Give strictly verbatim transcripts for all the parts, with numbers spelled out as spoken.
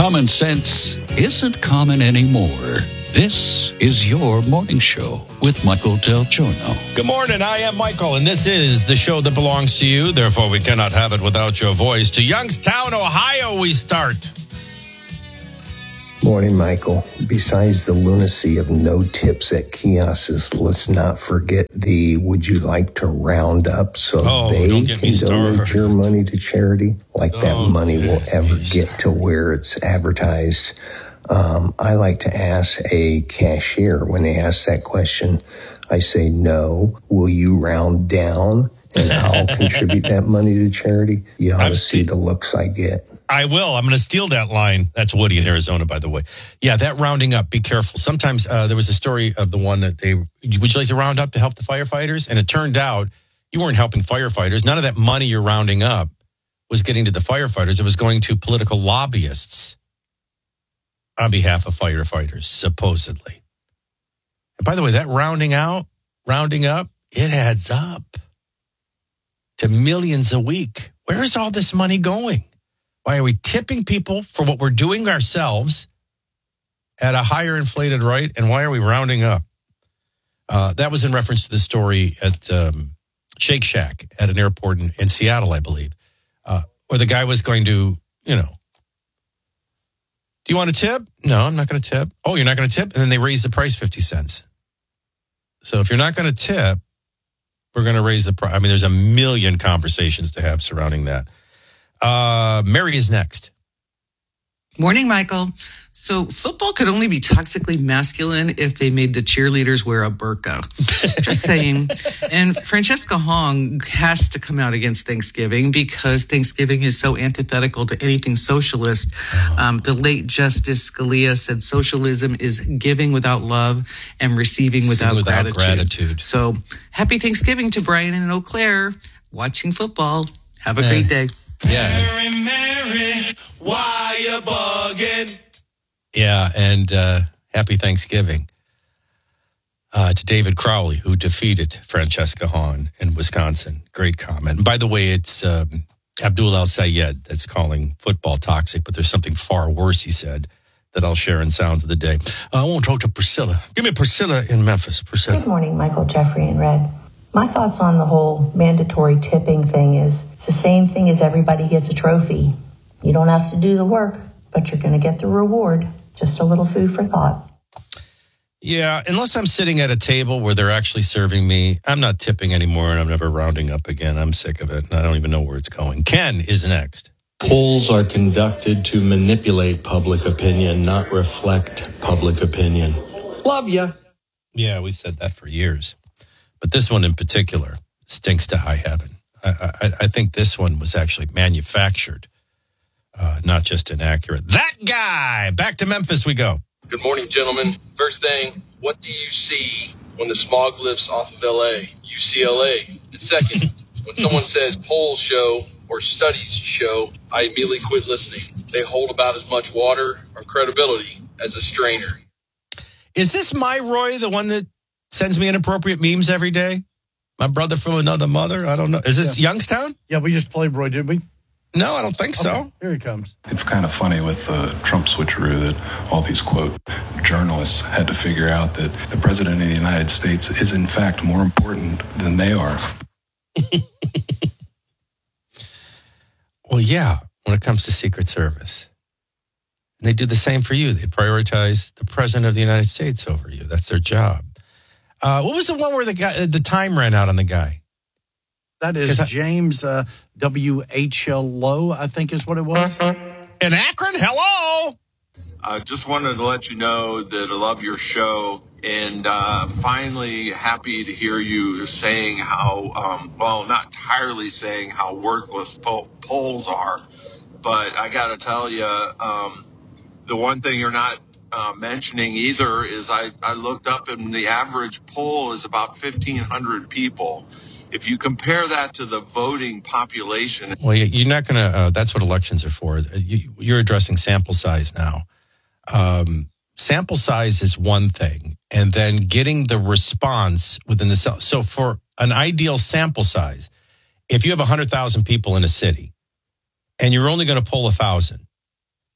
Common sense isn't common anymore. This is your morning show with Michael Del Giorno. Good morning. I am Michael, and this is the show that belongs to you. Therefore, we cannot have it without your voice. To Youngstown, Ohio, we start. Morning, Michael. Besides the lunacy of no tips at kiosks, let's not forget the would you like to round up so Oh, they don't get me can donate started. your money to charity? Like that Oh, money will ever geez. get to where it's advertised. Um, I like to ask a cashier when they ask that question, I say, no, will you round down and I'll contribute that money to charity? You ought I've to see seen- the looks I get. I will. I'm going to steal that line. That's Woody in Arizona, by the way. Yeah, that rounding up, be careful. Sometimes uh, there was a story of the one that they, would you like to round up to help the firefighters? And it turned out you weren't helping firefighters. None of that money you're rounding up was getting to the firefighters. It was going to political lobbyists on behalf of firefighters, supposedly. And by the way, that rounding out, rounding up, it adds up to millions a week. Where is all this money going? Why are we tipping people for what we're doing ourselves at a higher inflated rate? And why are we rounding up? Uh, that was in reference to the story at um, Shake Shack at an airport in, in Seattle, I believe, uh, where the guy was going to, you know, do you want a tip? No, I'm not going to tip. Oh, you're not going to tip? And then they raised the price fifty cents. So if you're not going to tip, we're going to raise the price. I mean, there's a million conversations to have surrounding that. Uh, Mary is next. Morning, Michael. So football could only be toxically masculine if they made the cheerleaders wear a burqa. Just saying. And Francesca Hong has to come out against Thanksgiving because Thanksgiving is so antithetical to anything socialist. Um, the late Justice Scalia said socialism is giving without love and receiving without, without gratitude. gratitude. So happy Thanksgiving to Brian and Eau Claire watching football. Have a great day. Yeah. Mary, Mary, why you bugging? Yeah, and uh, happy Thanksgiving uh, to David Crowley, who defeated Francesca Hahn in Wisconsin. Great comment. And by the way, it's um, Abdul Al-Sayed that's calling football toxic, but there's something far worse, he said, that I'll share in Sounds of the Day. Uh, I want to talk to Priscilla. Give me Priscilla in Memphis. Priscilla. Good morning, Michael, Jeffrey, and Red. My thoughts on the whole mandatory tipping thing is it's the same thing as everybody gets a trophy. You don't have to do the work, but you're going to get the reward. Just a little food for thought. Yeah, unless I'm sitting at a table where they're actually serving me, I'm not tipping anymore, and I'm never rounding up again. I'm sick of it, and I don't even know where it's going. Ken is next. Polls are conducted to manipulate public opinion, not reflect public opinion. Love ya. Yeah, we've said that for years. But this one in particular stinks to high heaven. I, I, I think this one was actually manufactured, uh, not just inaccurate. That guy! Back to Memphis we go. Good morning, gentlemen. First thing, what do you see when the smog lifts off of L A? U C L A. And second, when someone says polls show or studies show, I immediately quit listening. They hold about as much water or credibility as a strainer. Is this my Roy, the one that sends me inappropriate memes every day? My brother from another mother? I don't know. Is this Yeah. Youngstown? Yeah, we just played Roy, did we? No, I don't think so. Okay, here he comes. It's kind of funny with the Trump switcheroo that all these, quote, journalists had to figure out that the president of the United States is, in fact, more important than they are. Well, yeah, when it comes to Secret Service. And they do the same for you. They prioritize the president of the United States over you. That's their job. Uh, what was the one where the guy, the time ran out on the guy? That is I, James uh, W H L Lowe, I think is what it was. In Akron? Hello? I uh, just wanted to let you know that I love your show, and uh, finally happy to hear you saying how, um, well, not entirely saying how worthless po- polls are, but I got to tell you, um, the one thing you're not uh, mentioning either is I, I looked up and the average poll is about fifteen hundred people. If you compare that to the voting population. Well, you're not going to, uh, that's what elections are for. You, you're addressing sample size now. Um, sample size is one thing, and then getting the response within the cell. So for an ideal sample size, if you have one hundred thousand people in a city and you're only going to poll one thousand,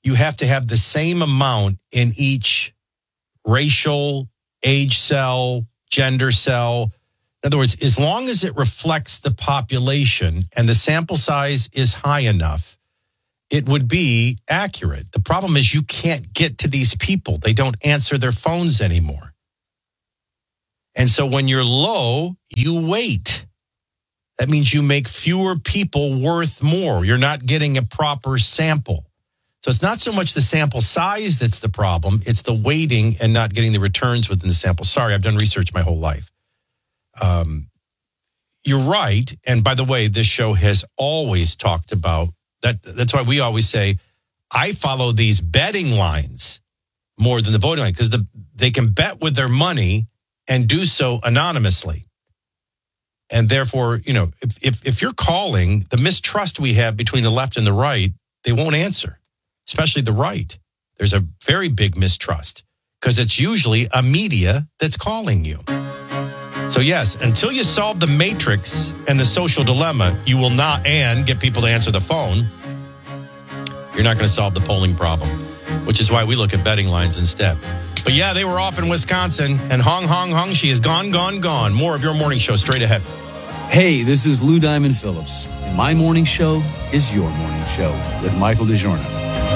you have to have the same amount in each racial, age cell, gender cell. In other words, as long as it reflects the population and the sample size is high enough, it would be accurate. The problem is you can't get to these people. They don't answer their phones anymore. And so when you're low, you wait. That means you make fewer people worth more. You're not getting a proper sample. So it's not so much the sample size that's the problem. It's the waiting and not getting the returns within the sample. Sorry, I've done research my whole life. Um, you're right. And by the way, this show has always talked about that. That's why we always say, I follow these betting lines more than the voting line, because the they can bet with their money and do so anonymously. And therefore, you know, if, if if you're calling, the mistrust we have between the left and the right, they won't answer, especially the right. There's a very big mistrust because it's usually a media that's calling you. So yes, until you solve the matrix and the social dilemma, you will not, and get people to answer the phone, you're not going to solve the polling problem, which is why we look at betting lines instead. But yeah, they were off in Wisconsin, and Hong, Hong, Hong, she is gone, gone, gone. More of your morning show straight ahead. Hey, this is Lou Diamond Phillips, and my morning show is your morning show with Michael DeJorno.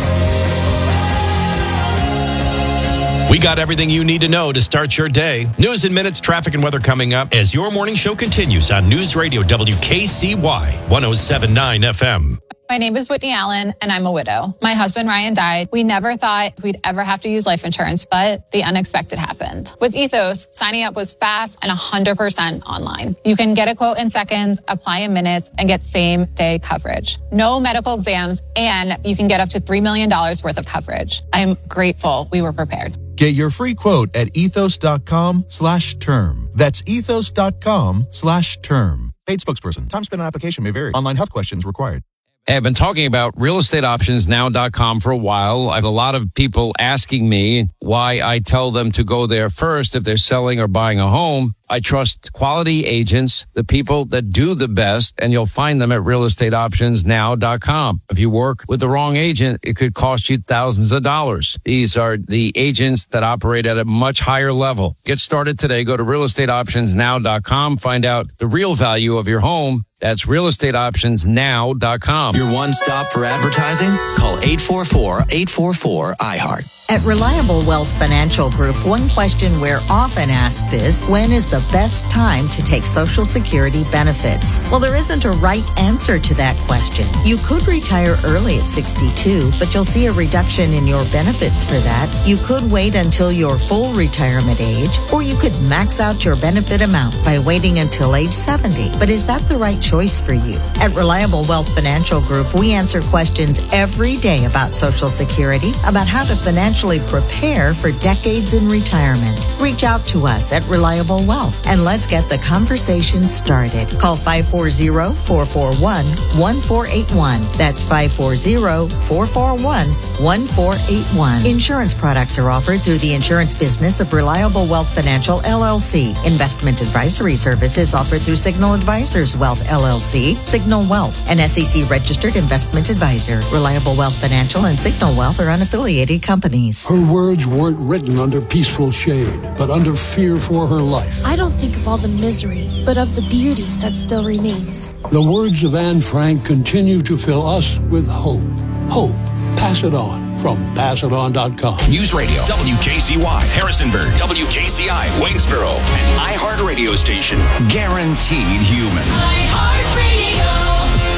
We got everything you need to know to start your day. News in minutes, traffic and weather coming up as your morning show continues on News Radio W K C Y one oh seven point nine F M. My name is Whitney Allen, and I'm a widow. My husband, Ryan, died. We never thought we'd ever have to use life insurance, but the unexpected happened. With Ethos, signing up was fast and one hundred percent online. You can get a quote in seconds, apply in minutes, and get same-day coverage. No medical exams, and you can get up to three million dollars worth of coverage. I'm grateful we were prepared. Get your free quote at ethos.com slash term. That's ethos.com slash term. Paid spokesperson. Time spent on application may vary. Online health questions required. I've been talking about real estate options now dot com for a while. I have a lot of people asking me why I tell them to go there first if they're selling or buying a home. I trust quality agents, the people that do the best, and you'll find them at real estate options now dot com. If you work with the wrong agent, it could cost you thousands of dollars. These are the agents that operate at a much higher level. Get started today. Go to real estate options now dot com. Find out the real value of your home. That's real estate options now dot com. Your one stop for advertising? Call eight four four, eight four four, I heart. At Reliable Wealth Financial Group, one question we're often asked is, when is the best time to take Social Security benefits? Well, there isn't a right answer to that question. You could retire early at sixty-two, but you'll see a reduction in your benefits for that. You could wait until your full retirement age, or you could max out your benefit amount by waiting until age seventy. But is that the right choice for you? At Reliable Wealth Financial Group, we answer questions every day about Social Security, about how to financially prepare for decades in retirement. Reach out to us at Reliable Wealth and let's get the conversation started. Call five four zero, four four one, one four eight one. That's five four zero, four four one, one four eight one. Insurance products are offered through the insurance business of Reliable Wealth Financial, L L C. Investment advisory services offered through Signal Advisors Wealth, L L C. Signal Wealth, an S E C-registered investment advisor. Reliable Wealth Financial and Signal Wealth are unaffiliated companies. Her words weren't written under peaceful shade, but under fear for her life. I don't think of all the misery, but of the beauty that still remains. The words of Anne Frank continue to fill us with hope. Hope. Pass it on from pass it on dot com. News Radio, W K C Y, Harrisonburg, W K C I, Waynesboro, and iHeartRadio station. Guaranteed human. iHeartRadio.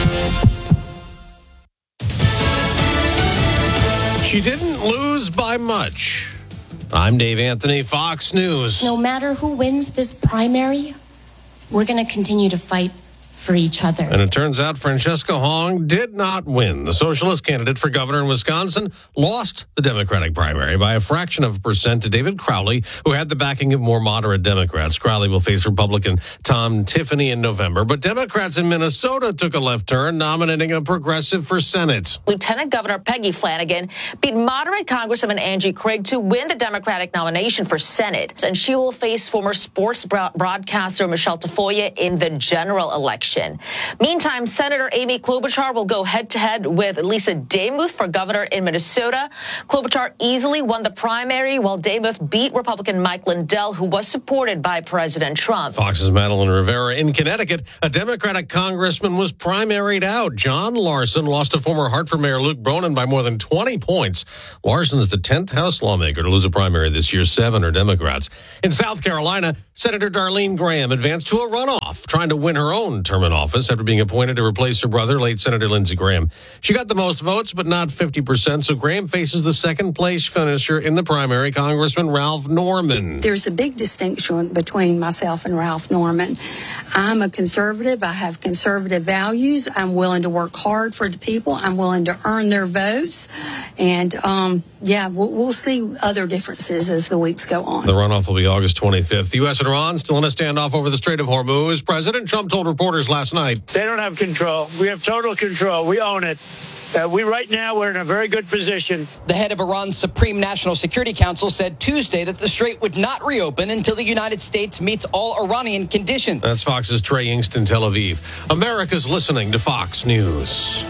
She didn't lose by much. I'm Dave Anthony, Fox News. No matter who wins this primary, we're going to continue to fight for each other. And it turns out Francesca Hong did not win. The socialist candidate for governor in Wisconsin lost the Democratic primary by a fraction of a percent to David Crowley, who had the backing of more moderate Democrats. Crowley will face Republican Tom Tiffany in November. But Democrats in Minnesota took a left turn, nominating a progressive for Senate. Lieutenant Governor Peggy Flanagan beat moderate Congresswoman Angie Craig to win the Democratic nomination for Senate. And she will face former sports broadcaster Michelle Tafoya in the general election. election. Meantime, Senator Amy Klobuchar will go head-to-head with Lisa Demuth for governor in Minnesota. Klobuchar easily won the primary, while Demuth beat Republican Mike Lindell, who was supported by President Trump. Fox's Madeline Rivera. In Connecticut, a Democratic congressman was primaried out. John Larson lost to former Hartford Mayor Luke Bronin by more than twenty points. Larson is the tenth House lawmaker to lose a primary this year. Seven are Democrats. In South Carolina, Senator Darlene Graham advanced to a runoff, trying to win her own term in office after being appointed to replace her brother, late Senator Lindsey Graham. She got the most votes, but not fifty percent, so Graham faces the second-place finisher in the primary, Congressman Ralph Norman. There's a big distinction between myself and Ralph Norman. I'm a conservative. I have conservative values. I'm willing to work hard for the people. I'm willing to earn their votes. And, um, yeah, we'll, we'll see other differences as the weeks go on. The runoff will be August twenty-fifth. The U S and Iran still in a standoff over the Strait of Hormuz. President Trump told reporters last night, they don't have control. We have total control. We own it. Uh, we right now, we're in a very good position. The head of Iran's Supreme National Security Council said Tuesday that the strait would not reopen until the United States meets all Iranian conditions. That's Fox's Trey Yingst in Tel Aviv. America's listening to Fox News.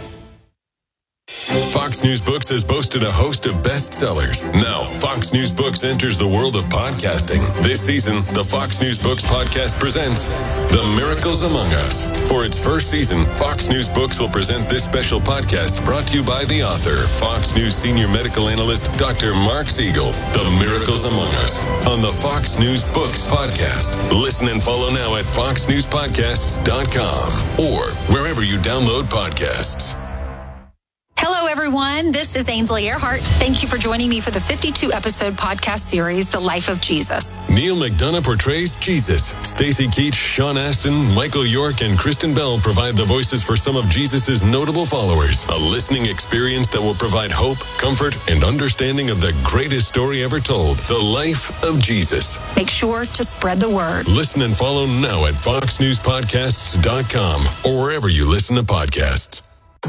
Fox News Books has boasted a host of bestsellers. Now, Fox News Books enters the world of podcasting. This season, the Fox News Books podcast presents The Miracles Among Us. For its first season, Fox News Books will present this special podcast brought to you by the author, Fox News senior medical analyst, Doctor Mark Siegel. The Miracles Among Us on the Fox News Books podcast. Listen and follow now at fox news podcasts dot com or wherever you download podcasts. Hello, everyone. This is Ainsley Earhart. Thank you for joining me for the fifty-two episode podcast series, The Life of Jesus. Neil McDonough portrays Jesus. Stacey Keach, Sean Astin, Michael York, and Kristen Bell provide the voices for some of Jesus's notable followers. A listening experience that will provide hope, comfort, and understanding of the greatest story ever told, The Life of Jesus. Make sure to spread the word. Listen and follow now at fox news podcasts dot com or wherever you listen to podcasts.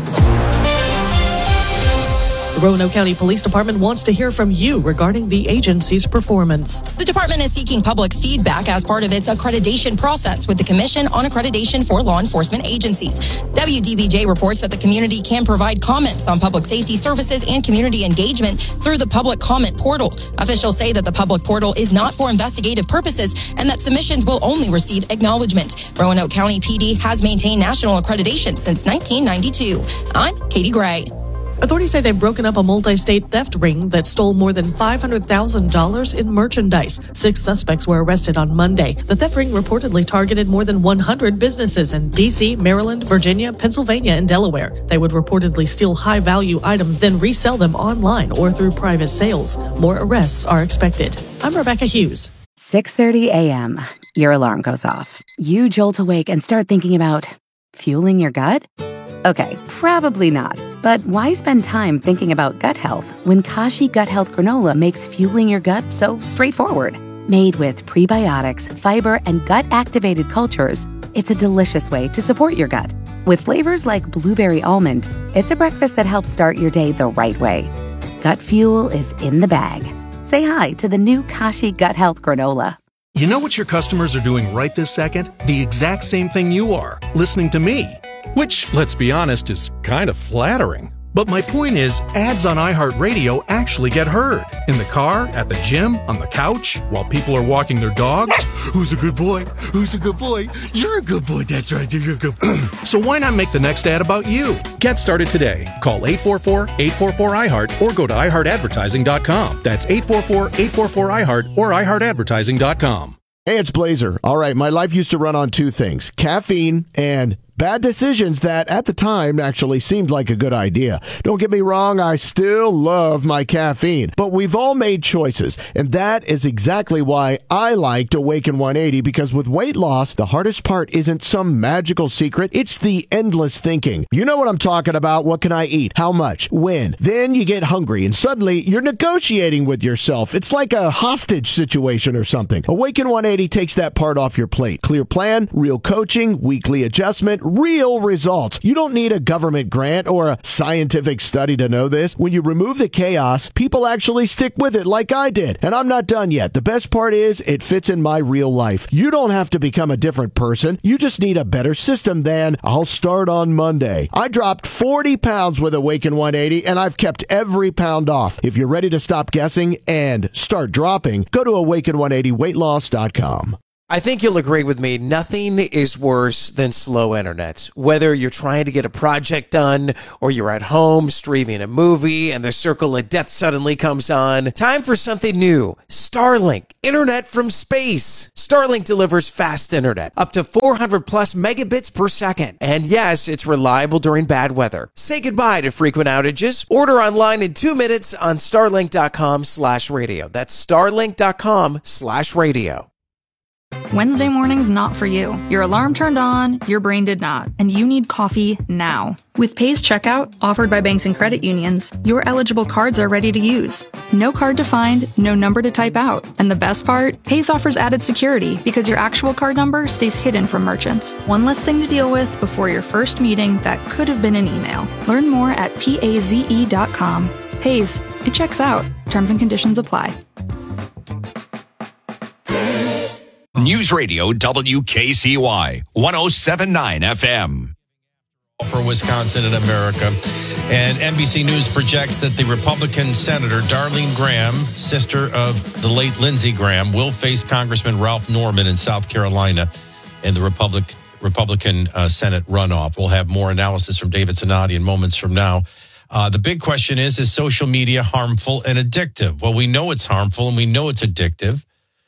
The Roanoke County Police Department wants to hear from you regarding the agency's performance. The department is seeking public feedback as part of its accreditation process with the Commission on Accreditation for Law Enforcement Agencies. W D B J reports that the community can provide comments on public safety services and community engagement through the public comment portal. Officials say that the public portal is not for investigative purposes and that submissions will only receive acknowledgement. Roanoke County P D has maintained national accreditation since nineteen ninety-two. I'm Katie Gray. Authorities say they've broken up a multi-state theft ring that stole more than five hundred thousand dollars in merchandise. Six suspects were arrested on Monday. The theft ring reportedly targeted more than one hundred businesses in D C, Maryland, Virginia, Pennsylvania, and Delaware. They would reportedly steal high-value items, then resell them online or through private sales. More arrests are expected. I'm Rebecca Hughes. six thirty a.m. Your alarm goes off. You jolt awake and start thinking about fueling your gut? Okay, probably not. But why spend time thinking about gut health when Kashi Gut Health Granola makes fueling your gut so straightforward? Made with prebiotics, fiber, and gut-activated cultures, it's a delicious way to support your gut. With flavors like blueberry almond, it's a breakfast that helps start your day the right way. Gut fuel is in the bag. Say hi to the new Kashi Gut Health Granola. You know what your customers are doing right this second? The exact same thing you are, listening to me. Which, let's be honest, is kind of flattering. But my point is, ads on iHeartRadio actually get heard. In the car, at the gym, on the couch, while people are walking their dogs. Who's a good boy? Who's a good boy? You're a good boy. That's right. You're a good boy. So why not make the next ad about you? Get started today. Call eight four four, eight four four, I heart or go to i heart advertising dot com. That's eight four four, eight four four, I heart or i heart advertising dot com. Hey, it's Blazer. All right, my life used to run on two things, caffeine and bad decisions that at the time actually seemed like a good idea. Don't get me wrong, I still love my caffeine, but we've all made choices, and that is exactly why I liked Awaken one eighty, because with weight loss, the hardest part isn't some magical secret, it's the endless thinking. You know what I'm talking about. What can I eat? How much? When? Then you get hungry, and suddenly you're negotiating with yourself. It's like a hostage situation or something. Awaken one eighty takes that part off your plate. Clear plan, real coaching, weekly adjustment, real results. You don't need a government grant or a scientific study to know this. When you remove the chaos, people actually stick with it like I did. And I'm not done yet. The best part is it fits in my real life. You don't have to become a different person. You just need a better system than I'll start on Monday. I dropped forty pounds with Awaken one eighty, and I've kept every pound off. If you're ready to stop guessing and start dropping, go to awaken one eighty weight loss dot com. I think you'll agree with me. Nothing is worse than slow internet. Whether you're trying to get a project done or you're at home streaming a movie and the circle of death suddenly comes on. Time for something new. Starlink. Internet from space. Starlink delivers fast internet. Up to four hundred plus megabits per second. And yes, it's reliable during bad weather. Say goodbye to frequent outages. Order online in two minutes on starlink.com slash radio. That's starlink.com slash radio. Wednesday morning's not for you. Your alarm turned on, your brain did not, and you need coffee now. With Pay's Checkout, offered by banks and credit unions, your eligible cards are ready to use. No card to find, no number to type out. And the best part? Pay's offers added security because your actual card number stays hidden from merchants. One less thing to deal with before your first meeting that could have been an email. Learn more at paze dot com. Pay's, it checks out. Terms and conditions apply. News Radio W K C Y one oh seven point nine F M. For Wisconsin and America. And N B C News projects that the Republican Senator Darlene Graham, sister of the late Lindsey Graham, will face Congressman Ralph Norman in South Carolina in the Republic, Republican uh, Senate runoff. We'll have more analysis from David Zanotti in moments from now. Uh, the big question is, is social media harmful and addictive? Well, we know it's harmful and we know it's addictive.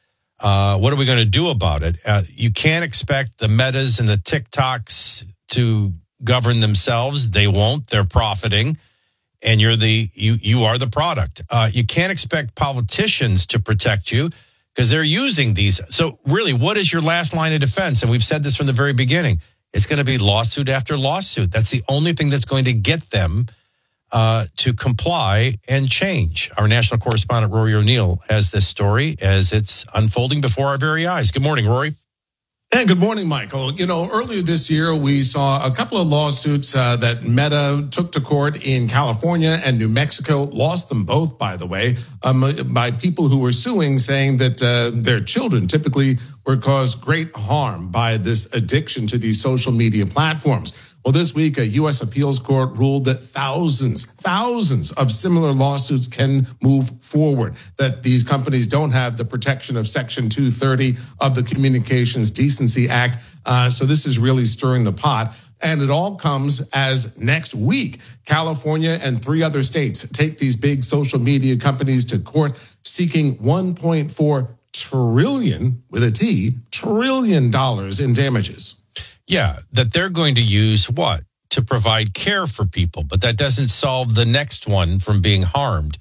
Uh, what are we going to do about it? Uh, you can't expect the Metas and the TikToks to govern themselves. They won't. They're profiting, and you're the you you are the product. Uh, you can't expect politicians to protect you because they're using these. So really, what is your last line of defense? And we've said this from the very beginning. It's going to be lawsuit after lawsuit. That's the only thing that's going to get them Uh, to comply and change. Our national correspondent, Rory O'Neill, has this story as it's unfolding before our very eyes. Good morning, Rory. And good morning, Michael. You know, earlier this year, we saw a couple of lawsuits uh, that Meta took to court in California and New Mexico, lost them both, by the way, um, by people who were suing, saying that uh, their children typically were caused great harm by this addiction to these social media platforms. Well, this week, a U S appeals court ruled that thousands, thousands of similar lawsuits can move forward, that these companies don't have the protection of Section two thirty of the Communications Decency Act. Uh, so this is really stirring the pot. And it all comes as next week, California and three other states take these big social media companies to court seeking one point four trillion, with a T, trillion dollars in damages. Yeah, that they're going to use what? To provide care for people. But that doesn't solve the next one from being harmed.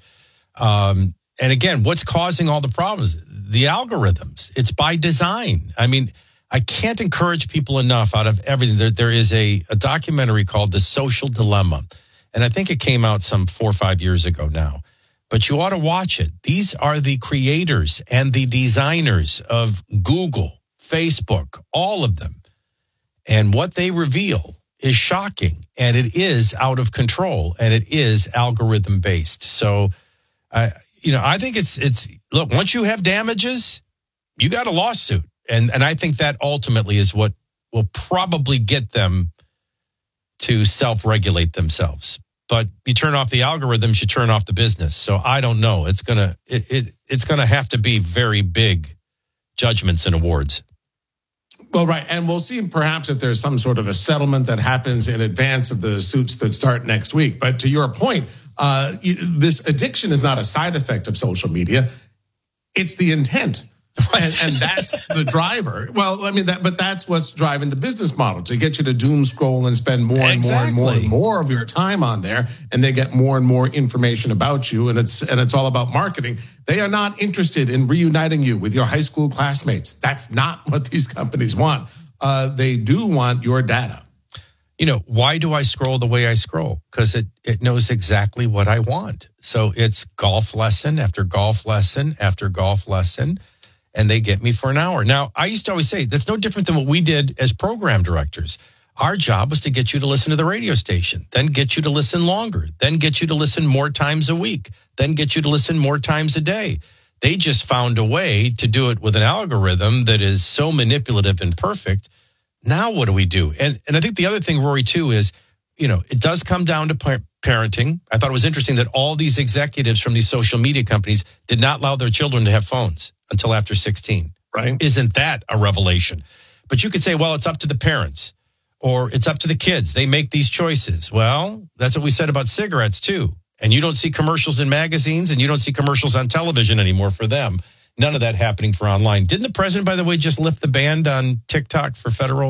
Um, and again, what's causing all the problems? The algorithms. It's by design. I mean, I can't encourage people enough out of everything. There, there is a, a documentary called The Social Dilemma. And I think it came out some four or five years ago now. But you ought to watch it. These are the creators and the designers of Google, Facebook, all of them. And what they reveal is shocking, and it is out of control, and it is algorithm based. So, uh, you know, I think it's it's look. Once you have damages, you got a lawsuit, and and I think that ultimately is what will probably get them to self-regulate themselves. But you turn off the algorithms, you turn off the business. So I don't know. It's gonna it, it it's gonna have to be very big judgments and awards. Well, right. And we'll see perhaps if there's some sort of a settlement that happens in advance of the suits that start next week. But to your point, uh, this addiction is not a side effect of social media. It's the intent. And, and that's the driver. Well, I mean, that, but that's what's driving the business model, to get you to doom scroll and spend more and exactly. more and more and more of your time on there. And they get more and more information about you. And it's, and it's all about marketing. They are not interested in reuniting you with your high school classmates. That's not what these companies want. Uh, they do want your data. You know, why do I scroll the way I scroll? Because it, it knows exactly what I want. So it's golf lesson after golf lesson after golf lesson. And they get me for an hour. Now, I used to always say that's no different than what we did as program directors. Our job was to get you to listen to the radio station, then get you to listen longer, then get you to listen more times a week, then get you to listen more times a day. They just found a way to do it with an algorithm that is so manipulative and perfect. Now what do we do? And and I think the other thing, Rory, too, is, you know, it does come down to par- parenting. I thought it was interesting that all these executives from these social media companies did not allow their children to have phones until after sixteen. Right. Isn't that a revelation? But you could say, well, it's up to the parents. Or it's up to the kids. They make these choices. Well, that's what we said about cigarettes, too. And you don't see commercials in magazines and you don't see commercials on television anymore for them. None of that happening for online. Didn't the president, by the way, just lift the ban on TikTok for federal